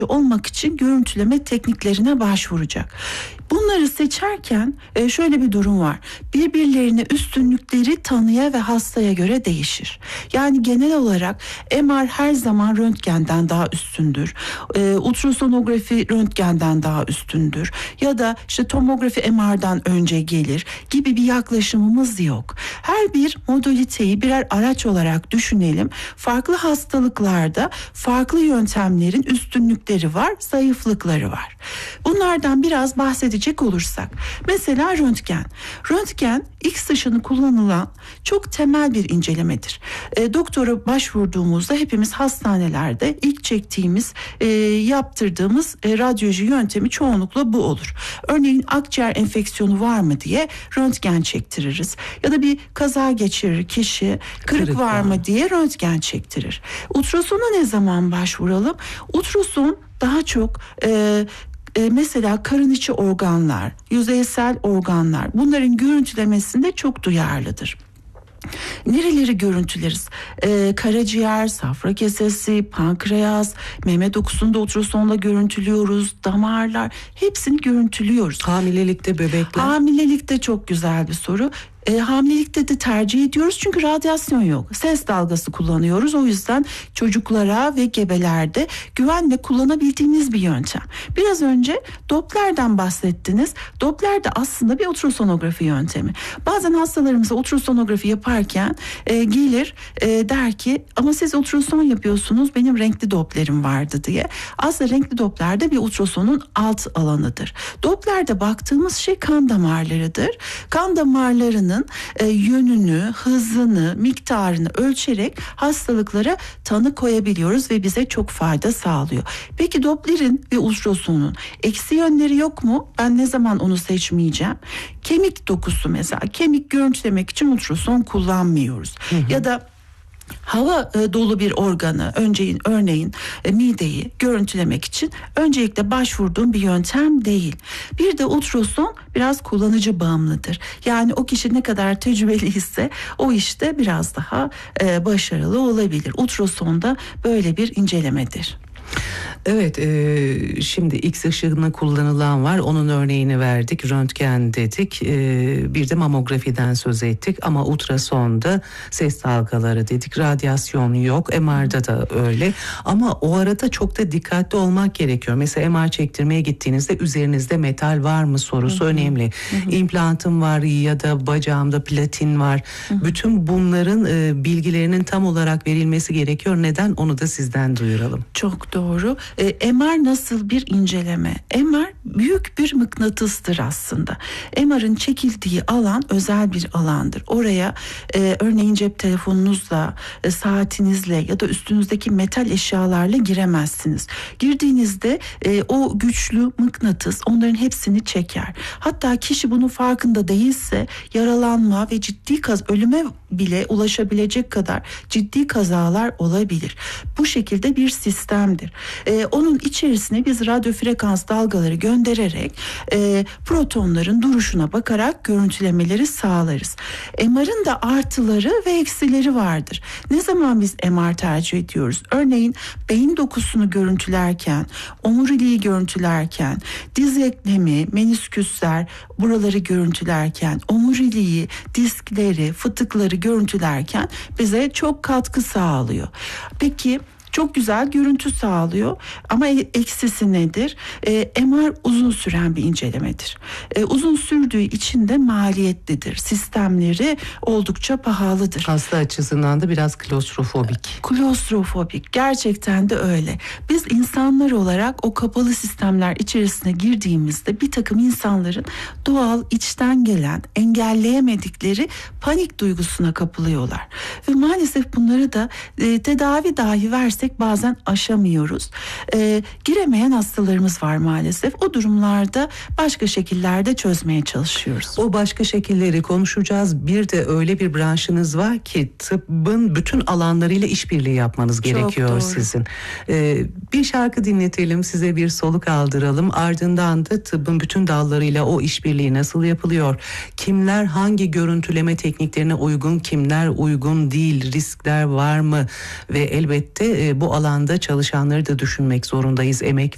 olmak için görüntüleme tekniklerine başvuracak. Bunları seçerken şöyle bir durum var. Birbirlerine üstünlükleri tanıya ve hastaya göre değişir. Yani genel olarak MR her zaman röntgenden daha üstündür. Ultrasonografi röntgenden daha üstündür. Ya da işte tomografi MR'dan önce gelir gibi bir yaklaşımımız yok. Her bir modaliteyi birer araç olarak düşünelim. Farklı hastalıklarda farklı yöntemlerin üstünlükleri var, zayıflıkları var. Bunlardan biraz bahsedeceğim olursak, mesela röntgen. Röntgen X ışını kullanılan çok temel bir incelemedir. Doktora başvurduğumuzda hepimiz hastanelerde ilk çektiğimiz, yaptırdığımız radyoloji yöntemi çoğunlukla bu olur. Örneğin akciğer enfeksiyonu var mı diye röntgen çektiririz. Ya da bir kaza geçirir kişi, kırık var mı diye röntgen çektirir. Ultrasona ne zaman başvuralım? Ultrason daha çok mesela karın içi organlar, yüzeysel organlar, bunların görüntülemesinde çok duyarlıdır. Nereleri görüntüleriz? Karaciğer, safra kesesi, pankreas, meme dokusunu da ultrasonla görüntülüyoruz. Damarlar, hepsini görüntülüyoruz. Hamilelikte bebekler? Hamilelikte çok güzel bir soru. Hamilelikte de tercih ediyoruz çünkü radyasyon yok. Ses dalgası kullanıyoruz. O yüzden çocuklara ve gebelerde güvenle kullanabildiğimiz bir yöntem. Biraz önce Doppler'den bahsettiniz. Doppler de aslında bir ultrasonografi yöntemi. Bazen hastalarımıza ultrasonografi yaparken gelir der ki ama siz ultrason yapıyorsunuz, benim renkli Doppler'im vardı diye. Aslında renkli Doppler de bir ultrasonun alt alanıdır. Doppler'de baktığımız şey kan damarlarıdır. Kan damarlarının yönünü, hızını, miktarını ölçerek hastalıklara tanı koyabiliyoruz ve bize çok fayda sağlıyor. Peki Doppler'in ve ultrasonun eksi yönleri yok mu? Ben ne zaman onu seçmeyeceğim? Kemik dokusu mesela. Kemik görüntülemek için ultrason kullanmıyoruz. Ya da hava dolu bir organı, örneğin mideyi görüntülemek için öncelikle başvurduğum bir yöntem değil. Bir de ultrason biraz kullanıcı bağımlıdır. Yani o kişi ne kadar tecrübeliyse o işte biraz daha başarılı olabilir. Ultrason da böyle bir incelemedir. Evet, şimdi X ışığına kullanılan var, onun örneğini verdik, röntgen dedik, bir de mamografiden söz ettik ama ultrasonda ses dalgaları dedik, radyasyon yok, MR'da da öyle ama o arada çok da dikkatli olmak gerekiyor. Mesela MR çektirmeye gittiğinizde üzerinizde metal var mı sorusu önemli. İmplantım var ya da bacağımda platin var, bütün bunların bilgilerinin tam olarak verilmesi gerekiyor. Neden? Onu da sizden duyuralım. Çok doğru. MR nasıl bir inceleme? MR büyük bir mıknatıstır aslında. MR'ın çekildiği alan özel bir alandır. Oraya örneğin cep telefonunuzla, saatinizle ya da üstünüzdeki metal eşyalarla giremezsiniz. Girdiğinizde o güçlü mıknatıs onların hepsini çeker. Hatta kişi bunun farkında değilse yaralanma ve ciddi ölüme bile ulaşabilecek kadar ciddi kazalar olabilir. Bu şekilde bir sistemdir. Onun içerisine biz radyo frekans dalgaları göndererek protonların duruşuna bakarak görüntülemeleri sağlarız. MR'ın da artıları ve eksileri vardır. Ne zaman biz MR tercih ediyoruz? Örneğin beyin dokusunu görüntülerken, omuriliği görüntülerken, diz eklemi, menisküsler buraları görüntülerken, omuriliği, diskleri, fıtıkları görüntülerken bize çok katkı sağlıyor. Peki çok güzel görüntü sağlıyor ama eksisi nedir? MR uzun süren bir incelemedir. Uzun sürdüğü için de maliyetlidir. Sistemleri oldukça pahalıdır. Hasta açısından da biraz klostrofobik. Klostrofobik, gerçekten de öyle. Biz insanlar olarak o kapalı sistemler içerisine girdiğimizde bir takım insanların doğal içten gelen engelleyemedikleri panik duygusuna kapılıyorlar. Ve maalesef bunları da tedavi dahi versek bazen aşamıyoruz. Giremeyen hastalarımız var maalesef. O durumlarda başka şekillerde çözmeye çalışıyoruz. O başka şekilleri konuşacağız. Bir de öyle bir branşınız var ki tıbbın bütün alanlarıyla işbirliği yapmanız gerekiyor sizin. Bir şarkı dinletelim, size bir soluk aldıralım. Ardından da tıbbın bütün dallarıyla o işbirliği nasıl yapılıyor? Kimler hangi görüntüleme tekniklerine uygun, kimler uygun değil, riskler var mı? Ve elbette bu alanda çalışanları da düşünmek zorundayız. Emek